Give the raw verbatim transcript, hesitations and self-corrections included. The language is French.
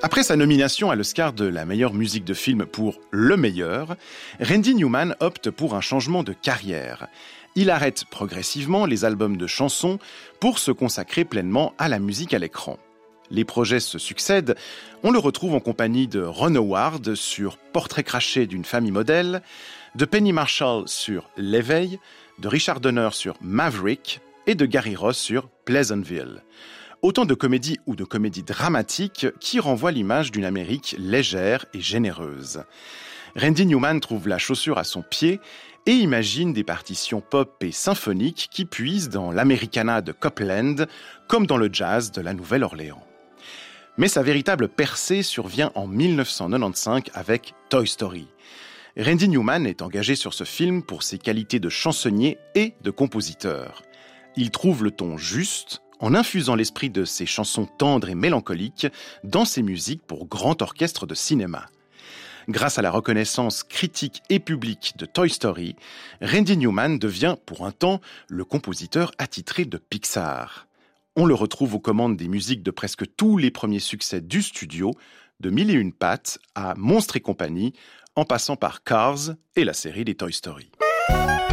Après sa nomination à l'Oscar de la meilleure musique de film pour le meilleur, Randy Newman opte pour un changement de carrière. Il arrête progressivement les albums de chansons pour se consacrer pleinement à la musique à l'écran. Les projets se succèdent. On le retrouve en compagnie de Ron Howard sur Portrait craché d'une famille modèle, de Penny Marshall sur L'éveil, de Richard Donner sur Maverick et de Gary Ross sur Pleasantville. Autant de comédies ou de comédies dramatiques qui renvoient l'image d'une Amérique légère et généreuse. Randy Newman trouve la chaussure à son pied et imagine des partitions pop et symphoniques qui puisent dans l'Americana de Copland comme dans le jazz de la Nouvelle-Orléans. Mais sa véritable percée survient en dix-neuf cent quatre-vingt-quinze avec Toy Story. Randy Newman est engagé sur ce film pour ses qualités de chansonnier et de compositeur. Il trouve le ton juste en infusant l'esprit de ses chansons tendres et mélancoliques dans ses musiques pour grand orchestre de cinéma. Grâce à la reconnaissance critique et publique de Toy Story, Randy Newman devient, pour un temps, le compositeur attitré de Pixar. On le retrouve aux commandes des musiques de presque tous les premiers succès du studio, de Mille et une pattes à Monstres et compagnie, en passant par Cars et la série des Toy Story.